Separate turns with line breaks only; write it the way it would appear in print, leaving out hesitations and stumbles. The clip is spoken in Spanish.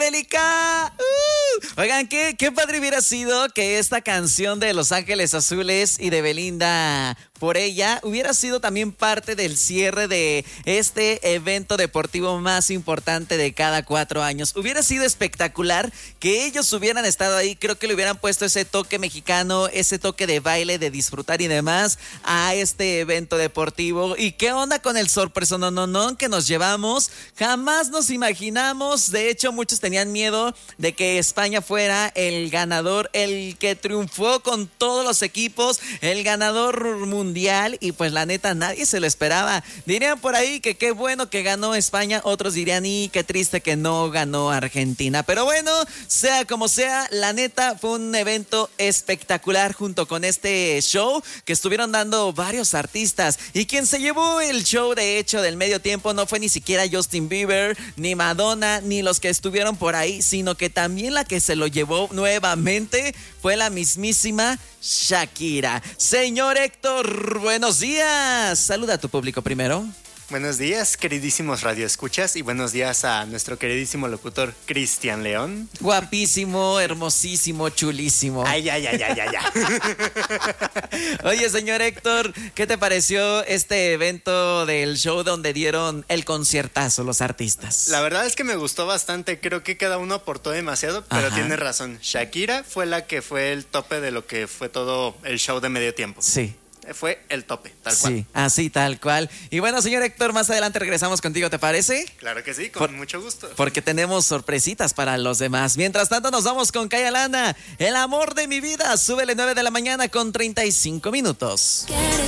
Angélica. Oigan, qué padre hubiera sido que esta canción de Los Ángeles Azules y de Belinda por ella hubiera sido también parte del cierre de este evento deportivo más importante de cada 4 años. Hubiera sido espectacular que ellos hubieran estado ahí. Creo que le hubieran puesto ese toque mexicano, ese toque de baile, de disfrutar y demás a este evento deportivo. ¿Y qué onda con el sorpresononón que nos llevamos? Jamás nos imaginamos. De hecho, muchos tenían miedo de que España fuera el ganador, el que triunfó con todos los equipos, el ganador mundial. Y pues la neta nadie se lo esperaba. Dirían por ahí que qué bueno que ganó España, otros dirían y qué triste que no ganó Argentina. Pero bueno, sea como sea, la neta fue un evento espectacular junto con este show que estuvieron dando varios artistas. Y quien se llevó el show de hecho del medio tiempo no fue ni siquiera Justin Bieber, ni Madonna, ni los que estuvieron por ahí, sino que también la que se lo llevó nuevamente fue la mismísima Shakira. Señor Héctor, buenos días. Saluda a tu público primero.
Buenos días, queridísimos radioescuchas, y buenos días a nuestro queridísimo locutor Cristian León.
Guapísimo, hermosísimo, chulísimo.
Ay.
Oye, señor Héctor, ¿qué te pareció este evento del show donde dieron el conciertazo los artistas?
La verdad es que me gustó bastante, creo que cada uno aportó demasiado, pero tiene razón. Shakira fue la que fue el tope de lo que fue todo el show de medio tiempo.
Sí.
Fue el tope, tal cual.
Sí, así tal cual. Y bueno, señor Héctor, más adelante regresamos contigo, ¿te parece?
Claro que sí, con mucho gusto.
Porque tenemos sorpresitas para los demás. Mientras tanto, nos vamos con Kaya Lana, El amor de mi vida. Súbele 9 de la mañana con 35 minutos.
Quieres